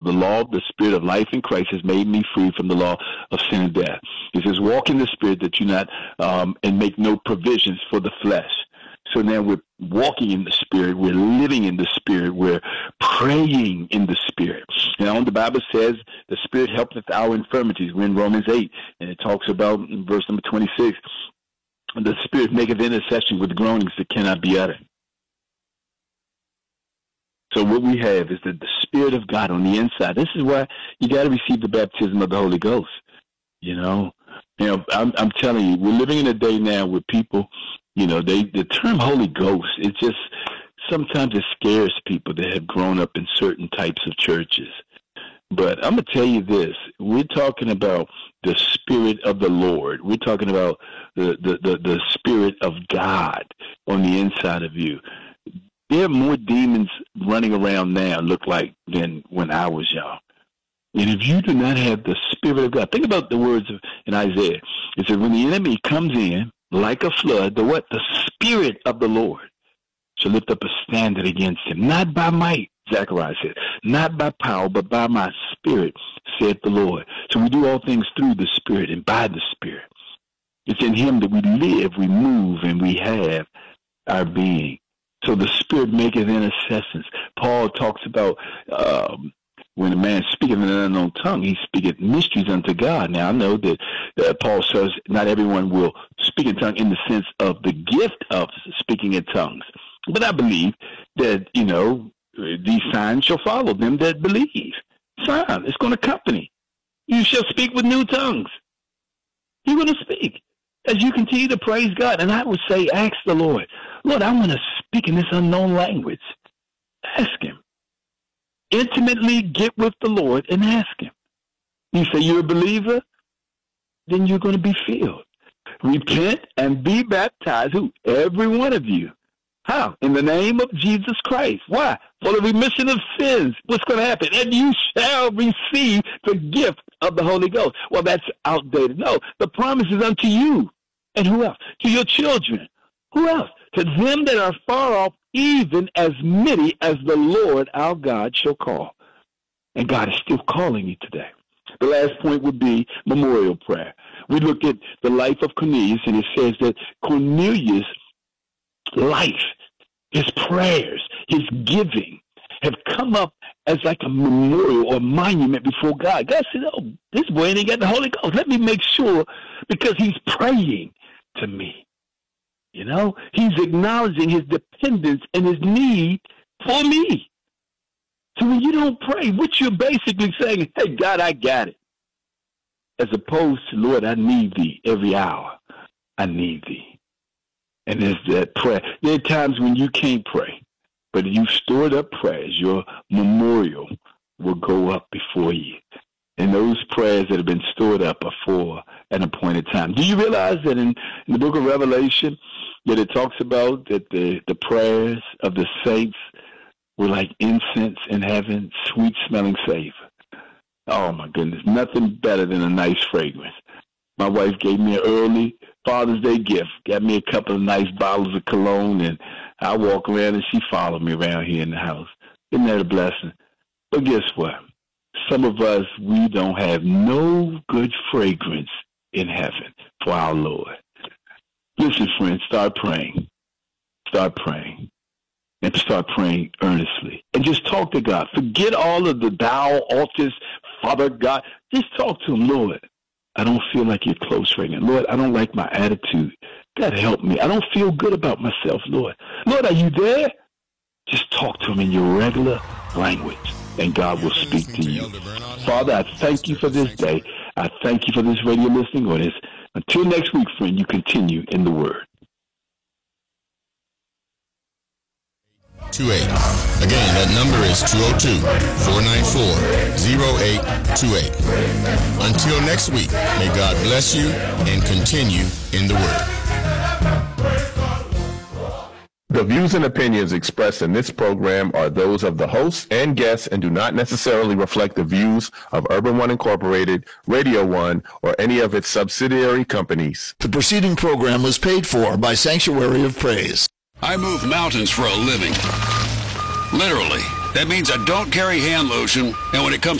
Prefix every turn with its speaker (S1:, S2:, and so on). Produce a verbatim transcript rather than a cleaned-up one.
S1: the law of the Spirit of life in Christ has made me free from the law of sin and death. He says, walk in the Spirit that you not, um, and make no provisions for the flesh. So now we're walking in the Spirit. We're living in the Spirit. We're praying in the Spirit. You know, the Bible says the Spirit helpeth our infirmities. We're in Romans eight, and it talks about in verse number twenty-six, the Spirit maketh intercession with groanings that cannot be uttered. So what we have is that the Spirit of God on the inside. This is why you got to receive the baptism of the Holy Ghost. You know, you know, I'm, I'm telling you, we're living in a day now where people, you know, they the term Holy Ghost, it just sometimes it scares people that have grown up in certain types of churches. But I'm going to tell you this. We're talking about the Spirit of the Lord. We're talking about the, the, the, the Spirit of God on the inside of you. There are more demons running around now, look like, than when I was young. And if you do not have the Spirit of God, think about the words of, in Isaiah. It says, when the enemy comes in like a flood, the what? The Spirit of the Lord shall lift up a standard against him. Not by might, Zechariah said, not by power, but by my Spirit, saith the Lord. So we do all things through the Spirit and by the Spirit. It's in him that we live, we move, and we have our being. So the Spirit maketh intercessions. Paul talks about um, when a man speaketh in an unknown tongue, he speaketh mysteries unto God. Now, I know that uh, Paul says not everyone will speak in tongue in the sense of the gift of speaking in tongues. But I believe that, you know, these signs shall follow them that believe. Sign, it's going to accompany. You shall speak with new tongues. You're going to speak as you continue to praise God. And I would say, ask the Lord, Lord, I want to speak in this unknown language. Ask him. Intimately get with the Lord and ask him. You say you're a believer, then you're going to be filled. Repent and be baptized, who? Every one of you. How? In the name of Jesus Christ. Why? For the remission of sins. What's going to happen? And you shall receive the gift of the Holy Ghost. Well, that's outdated. No, the promise is unto you. And who else? To your children. Who else? To them that are far off, even as many as the Lord our God shall call. And God is still calling you today. The last point would be memorial prayer. We look at the life of Cornelius, and it says that Cornelius' life, his prayers, his giving have come up as like a memorial or monument before God. God said, oh, this boy ain't got the Holy Ghost. Let me make sure, because he's praying to me. You know, he's acknowledging his dependence and his need for me. So when you don't pray, what you're basically saying, hey, God, I got it. As opposed to, Lord, I need thee every hour. I need thee. And there's that prayer. There are times when you can't pray, but you've stored up prayers. Your memorial will go up before you. And those prayers that have been stored up are for an appointed time. Do you realize that in, in the book of Revelation, that it talks about that the, the prayers of the saints were like incense in heaven, sweet-smelling savor? Oh, my goodness, nothing better than a nice fragrance. My wife gave me an early Father's Day gift, got me a couple of nice bottles of cologne, and I walk around and she followed me around here in the house. Isn't that a blessing? But guess what? Some of us, we don't have no good fragrance in heaven for our Lord. Listen, friends, start praying. Start praying. And start praying earnestly. And just talk to God. Forget all of the thou, altars, Father God. Just talk to him, Lord. I don't feel like you're close right now. Lord, I don't like my attitude. God, help me. I don't feel good about myself, Lord. Lord, are you there? Just talk to him in your regular language, and God will speak to you. Father, I thank you for this day. I thank you for this radio listening audience. Until next week, friend, you continue in the Word.
S2: two eight. Again, that number is two oh two, four nine four, oh eight two eight. Until next week, may God bless you and continue in the Word.
S3: The views and opinions expressed in this program are those of the hosts and guests and do not necessarily reflect the views of Urban One Incorporated, Radio One, or any of its subsidiary companies.
S4: The preceding program was paid for by Sanctuary of Praise.
S5: I move mountains for a living. Literally. That means I don't carry hand lotion, and when it comes